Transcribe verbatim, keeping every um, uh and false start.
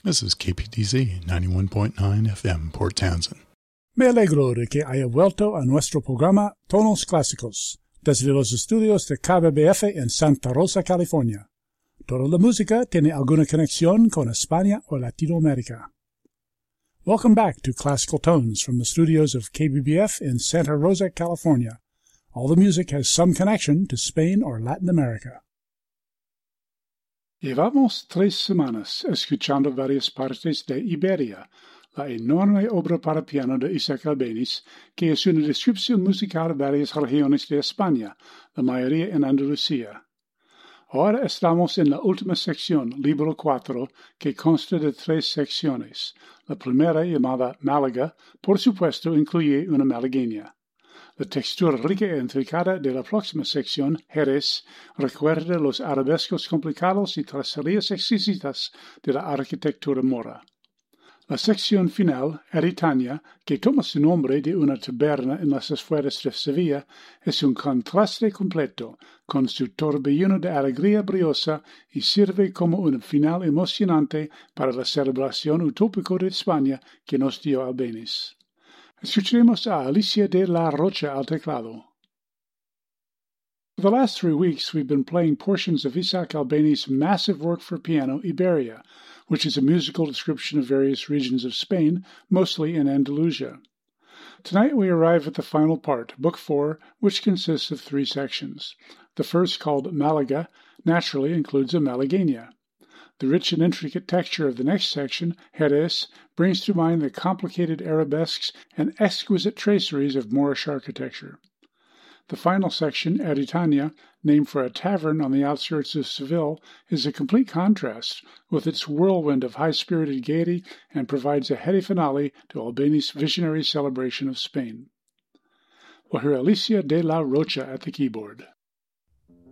This is K P D Z ninety-one point nine F M, Port Townsend. Me alegro de que haya vuelto a nuestro programa Tonos Clásicos, desde los estudios de K B B F en Santa Rosa, California. Toda la música tiene alguna conexión con España o Latinoamérica. Welcome back to Classical Tones from the studios of K B B F in Santa Rosa, California. All the music has some connection to Spain or Latin America. Llevamos tres semanas escuchando varias partes de Iberia, la enorme obra para piano de Isaac Albéniz, que es una descripción musical de varias regiones de España, la mayoría en Andalucía. Ahora estamos en la última sección, libro cuatro, que consta de tres secciones. La primera, llamada Málaga, por supuesto incluye una malagueña. La textura rica e intricada de la próxima sección, Jerez, recuerda los arabescos complicados y tracerías exquisitas de la arquitectura mora. La sección final, Eritania, que toma su nombre de una taberna en las afueras de Sevilla, es un contraste completo, con su torbellino de alegría briosa y sirve como un final emocionante para la celebración utópica de España que nos dio Albéniz. Escucharemos a Alicia de la Rocha al teclado. For the last three weeks, we've been playing portions of Isaac Albéniz's massive work for piano, Iberia, which is a musical description of various regions of Spain, mostly in Andalusia. Tonight we arrive at the final part, Book Four, which consists of three sections. The first, called Málaga, naturally includes a malagueña. The rich and intricate texture of the next section, Jerez, brings to mind the complicated arabesques and exquisite traceries of Moorish architecture. The final section, Eritania, named for a tavern on the outskirts of Seville, is a complete contrast with its whirlwind of high-spirited gaiety and provides a heady finale to Albéniz's visionary celebration of Spain. We'll hear Alicia de la Rocha at the keyboard.